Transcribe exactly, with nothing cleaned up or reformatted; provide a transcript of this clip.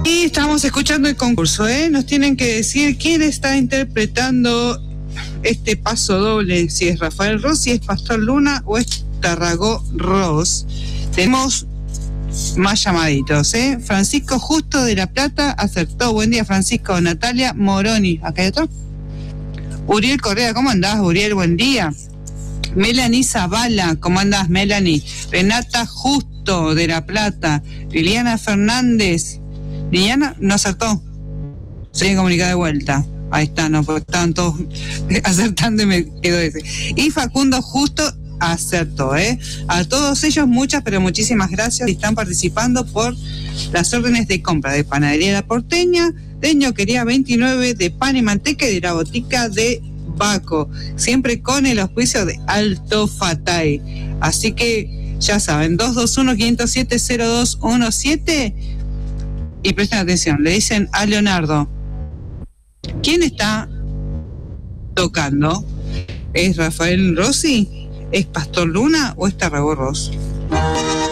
Y estamos escuchando el concurso, ¿eh? Nos tienen que decir quién está interpretando este paso doble, si es Rafael Ross, si es Pastor Luna o es Tarragó Ross. Tenemos más llamaditos, ¿eh? Francisco Justo de La Plata acertó. Buen día, Francisco. Natalia Moroni, ¿acá hay otro? Uriel Correa, ¿cómo andás, Uriel? Buen día. Melanie Zavala, ¿cómo andás, Melanie? Renata Justo de La Plata. Liliana Fernández. Liliana no acertó. Se tiene que comunicar de vuelta. Ahí está, no, porque estaban todos acertando y me quedó ese. Y Facundo Justo acertó, ¿eh? A todos ellos muchas, pero muchísimas gracias. Están participando por las órdenes de compra de Panadería La Porteña, de Ñoquería veintinueve, de Pan y Manteca y de la Botica de Baco, siempre con el auspicio de Alto Fatay. Así que ya saben, dos dos uno, cinco cero siete, cero dos uno siete, y presten atención, le dicen a Leonardo, ¿quién está tocando? ¿Es Rafael Rossi? ¿Es Pastor Luna o es Tarragó Ross?